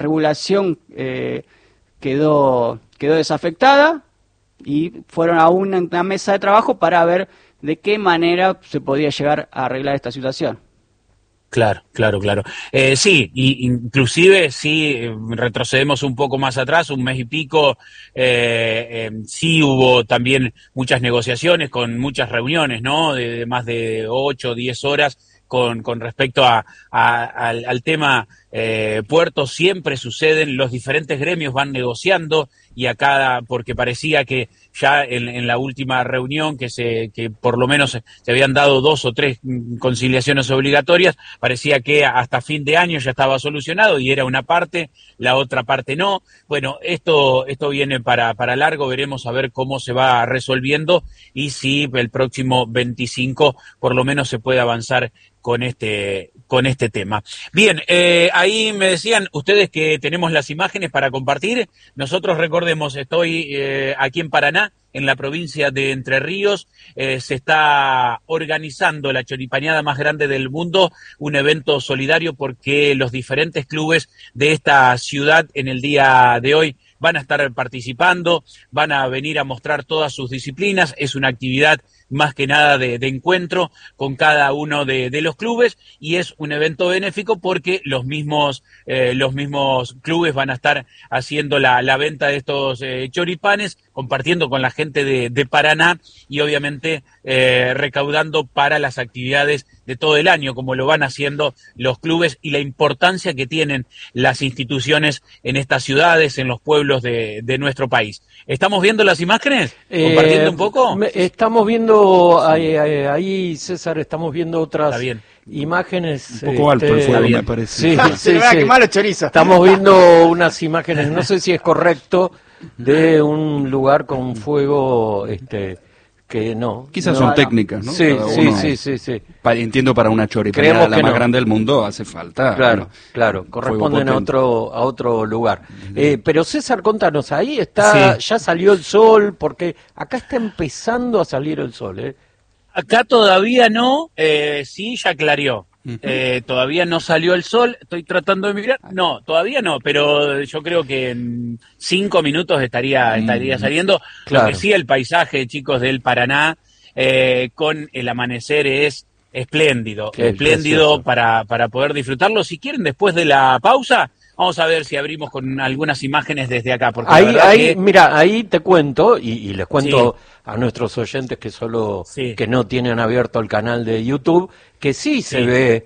regulación quedó desafectada y fueron a una mesa de trabajo para ver de qué manera se podía llegar a arreglar esta situación. Claro. Sí, inclusive si retrocedemos un poco más atrás, un mes y pico, sí hubo también muchas negociaciones con muchas reuniones, ¿no? De más de 8 o 10 horas con respecto al tema puerto. Siempre suceden, los diferentes gremios van negociando y porque parecía que ya en la última reunión que por lo menos se habían dado 2 o 3 conciliaciones obligatorias, parecía que hasta fin de año ya estaba solucionado y era una parte, la otra parte no. Bueno, esto viene para largo, veremos a ver cómo se va resolviendo y si el próximo 25 por lo menos se puede avanzar con este tema. Bien, ahí me decían ustedes que tenemos las imágenes para compartir. Nosotros, recordemos, estoy aquí en Paraná, en la provincia de Entre Ríos. Se está organizando la choripaneada más grande del mundo, un evento solidario porque los diferentes clubes de esta ciudad en el día de hoy van a estar participando, van a venir a mostrar todas sus disciplinas. Es una actividad más que nada de encuentro con cada uno de los clubes y es un evento benéfico porque los mismos clubes van a estar haciendo la venta de estos choripanes, compartiendo con la gente de Paraná y obviamente recaudando para las actividades de todo el año, como lo van haciendo los clubes y la importancia que tienen las instituciones en estas ciudades, en los pueblos de nuestro país. ¿Estamos viendo las imágenes? ¿Compartiendo un poco? Estamos viendo ahí, César, estamos viendo otras imágenes. Un poco alto el fuego, me parece. Se va a quemar los chorizos. Estamos viendo unas imágenes, no sé si es correcto, de un lugar con fuego, que no. Quizás son técnicas, ¿no? Sí. Entiendo, para una choripaneada la más grande del mundo hace falta. Claro, corresponden a otro lugar. Pero César, contanos, ahí está, ya salió el sol, porque acá está empezando a salir el sol, ¿eh? Acá todavía no, sí, ya clareó. Todavía no salió el sol, estoy tratando de mirar. No, todavía no, pero yo creo que en 5 minutos estaría saliendo. Claro. Lo que sí, el paisaje, chicos, del Paraná, con el amanecer es espléndido para poder disfrutarlo. Si quieren, después de la pausa, vamos a ver si abrimos con algunas imágenes desde acá. Porque mira, ahí te cuento, y les cuento a nuestros oyentes que no tienen abierto el canal de YouTube, que sí se ve,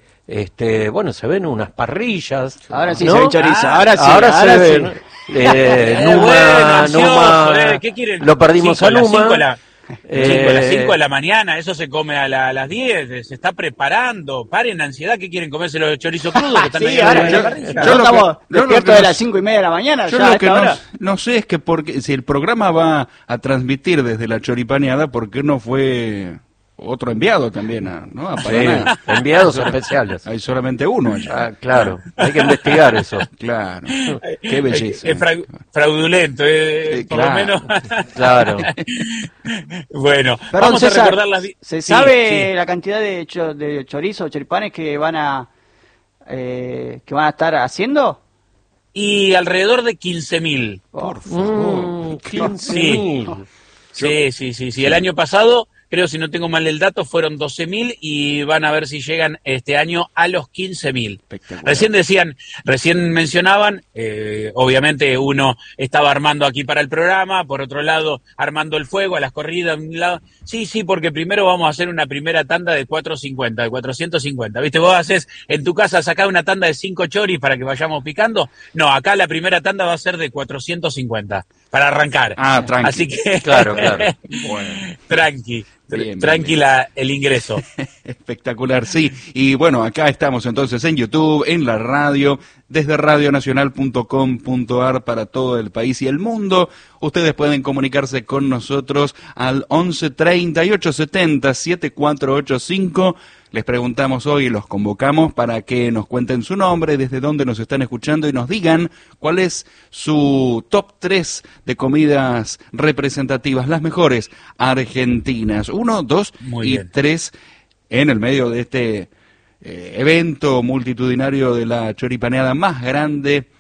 se ven unas parrillas. Ahora sí, ¿no? se ve chorizo, ahora se ven. Numa, ¿qué quieren? Lo perdimos a Numa. A las 5 de la mañana, eso se come a las 10, se está preparando. Paren ansiedad, ¿qué quieren comerse los chorizos crudos que están ahí en la parrilla? Yo estamos despiertos de las 5:30 de la mañana. Yo lo que no sé es que porque si el programa va a transmitir desde la choripaneada, ¿por qué no fue otro enviado también a Paraná? Enviados especiales. Hay solamente uno allá. Claro, hay que investigar eso. Claro, qué belleza. Es fraudulento, por lo menos. Claro. Bueno, perdón, vamos César, a recordar las... ¿Se sabe la cantidad de chorizo o choripanes que van a estar haciendo? Y alrededor de 15.000. Por favor. 15.000. Sí. El año pasado, creo, si no tengo mal el dato, fueron 12.000 y van a ver si llegan este año a los 15.000. Recién mencionaban, obviamente uno estaba armando aquí para el programa, por otro lado armando el fuego, a las corridas, de un lado. Sí, porque primero vamos a hacer una primera tanda de 450, ¿viste? Vos haces en tu casa, sacás una tanda de 5 choris para que vayamos picando. No, acá la primera tanda va a ser de 450 para arrancar. Tranqui. Así que Claro. Bueno. Tranquila el ingreso. Espectacular, sí. Y bueno, acá estamos entonces en YouTube, en la radio, desde radionacional.com.ar para todo el país y el mundo. Ustedes pueden comunicarse con nosotros al 11 38 70 7485. Les preguntamos hoy, los convocamos para que nos cuenten su nombre, desde dónde nos están escuchando y nos digan cuál es su top 3 de comidas representativas, las mejores argentinas. 1, 2 y 3 en el medio de este evento multitudinario de la choripaneada más grande